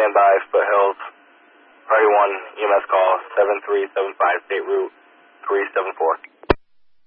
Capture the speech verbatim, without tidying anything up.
stand by, Foothills. Priority one, E M S call, seven three seven five, State Route three seven four.